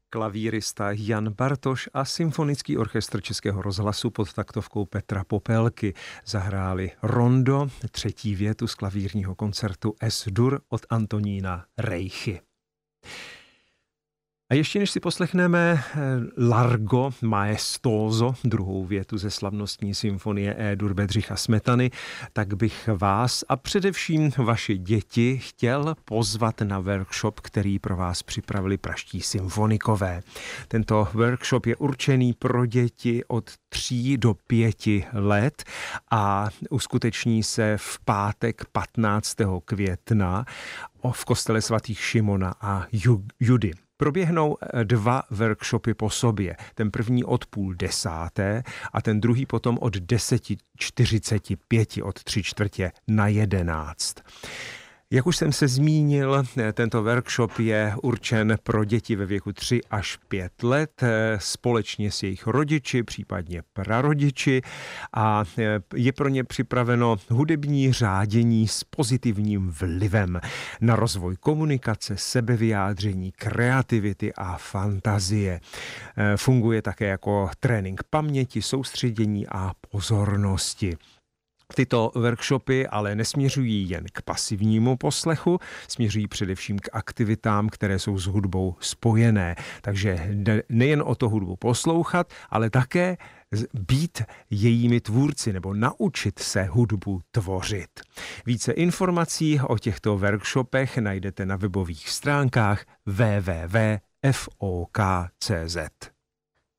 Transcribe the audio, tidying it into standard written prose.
Klavírista Jan Bartoš a Symfonický orchestr Českého rozhlasu pod taktovkou Petra Popelky zahráli rondo, třetí větu z klavírního koncertu Es-dur od Antonína Reichy. A ještě než si poslechneme Largo Maestoso, druhou větu ze slavnostní symfonie E-dur Bedřicha Smetany, tak bych vás a především vaše děti chtěl pozvat na workshop, který pro vás připravili pražští symfonikové. Tento workshop je určený pro děti od 3 do 5 let a uskuteční se v pátek 15. května v kostele svatých Šimona a Judy. Proběhnou 2 workshopy po sobě. Ten první od 9:30 a ten druhý potom od 10:45, od 10:45. Jak už jsem se zmínil, tento workshop je určen pro děti ve věku 3 až 5 let společně s jejich rodiči, případně prarodiči, a je pro ně připraveno hudební řádění s pozitivním vlivem na rozvoj komunikace, sebevyjádření, kreativity a fantazie. Funguje také jako trénink paměti, soustředění a pozornosti. Tyto workshopy ale nesměřují jen k pasivnímu poslechu, směřují především k aktivitám, které jsou s hudbou spojené. Takže nejen o to hudbu poslouchat, ale také být jejími tvůrci nebo naučit se hudbu tvořit. Více informací o těchto workshopech najdete na webových stránkách www.fok.cz.